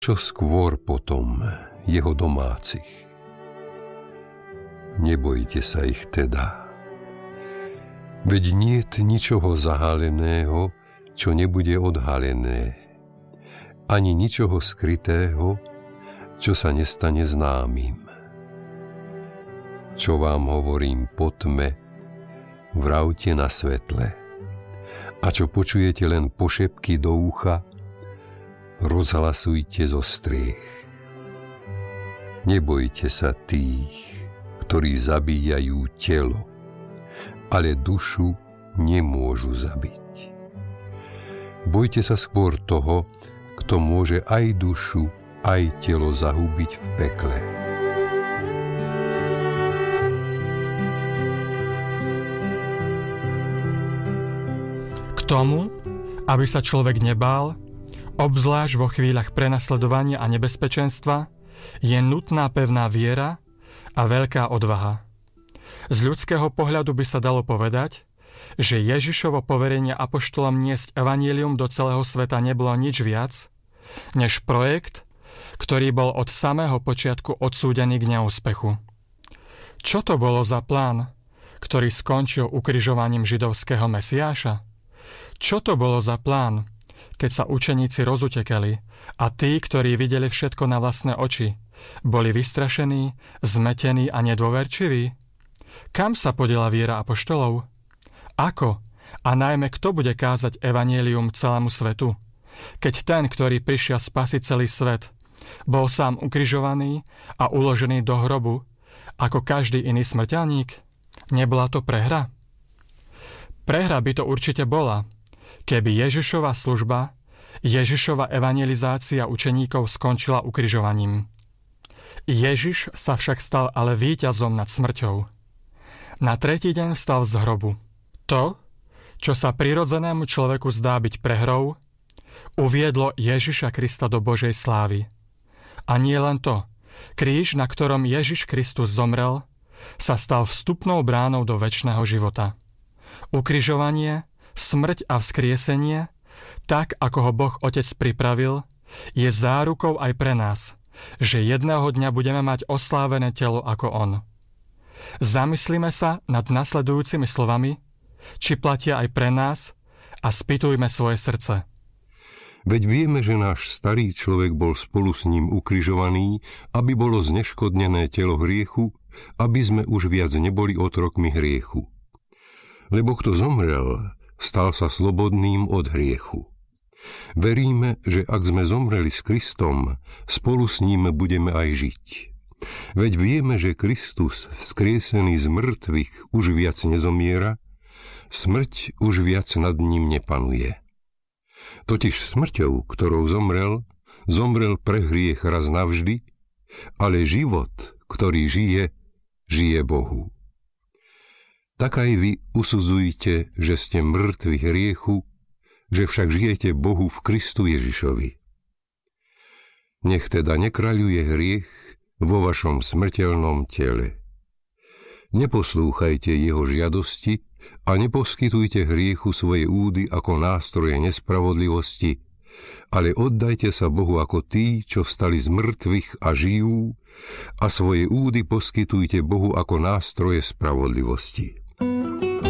čo skôr potom jeho domácich. Nebojte sa ich teda, veď niet ničoho zahaleného, čo nebude odhalené, ani ničoho skrytého, čo sa nestane známym. Čo vám hovorím po tme, vravte na svetle, a čo počujete len pošepky do ucha, rozhlasujte zo striech. Nebojte sa tých, ktorí zabíjajú telo, ale dušu nemôžu zabiť. Bojte sa skôr toho, kto môže aj dušu, aj telo zahubiť v pekle. K tomu, aby sa človek nebál, obzvlášť vo chvíľach prenasledovania a nebezpečenstva, je nutná pevná viera a veľká odvaha. Z ľudského pohľadu by sa dalo povedať, že Ježišovo poverenie apoštolom niesť evanjelium do celého sveta nebolo nič viac, než projekt, ktorý bol od samého počiatku odsúdený k neúspechu. Čo to bolo za plán, ktorý skončil ukrižovaním židovského Mesiáša? Čo to bolo za plán, keď sa učeníci rozutekali a tí, ktorí videli všetko na vlastné oči, boli vystrašení, zmetení a nedôverčiví? Kam sa podiela viera apoštolov? Ako a najmä kto bude kázať evanjelium celému svetu, keď ten, ktorý prišiel spasiť celý svet, bol sám ukrižovaný a uložený do hrobu, ako každý iný smrteľník? Nebola to prehra? Prehra by to určite bola, keby Ježišova služba, Ježišova evangelizácia učeníkov skončila ukrižovaním. Ježiš sa však stal ale víťazom nad smrťou. Na tretí deň vstal z hrobu. To, čo sa prirodzenému človeku zdá byť prehrou, uviedlo Ježiša Krista do Božej slávy. A nie len to, kríž, na ktorom Ježiš Kristus zomrel, sa stal vstupnou bránou do večného života. Ukrižovanie, smrť a vzkriesenie, tak ako ho Boh Otec pripravil, je zárukou aj pre nás, že jedného dňa budeme mať oslávené telo ako on. Zamyslíme sa nad nasledujúcimi slovami, či platia aj pre nás, a spýtujme svoje srdce. Veď vieme, že náš starý človek bol spolu s ním ukrižovaný, aby bolo zneškodnené telo hriechu, aby sme už viac neboli otrokmi hriechu. Lebo kto zomrel, stal sa slobodným od hriechu. Veríme, že ak sme zomreli s Kristom, spolu s ním budeme aj žiť. Veď vieme, že Kristus, vzkriesený z mŕtvych, už viac nezomiera, smrť už viac nad ním nepanuje. Totiž smrťou, ktorou zomrel, zomrel pre hriech raz navždy, ale život, ktorý žije, žije Bohu. Tak aj vy usudzujte, že ste mŕtvi hriechu, že však žijete Bohu v Kristu Ježišovi. Nech teda nekráľuje hriech vo vašom smrteľnom tele. Neposlúchajte jeho žiadosti a neposkytujte hriechu svoje údy ako nástroje nespravodlivosti, ale oddajte sa Bohu ako tí, čo vstali z mŕtvych a žijú, a svoje údy poskytujte Bohu ako nástroje spravodlivosti.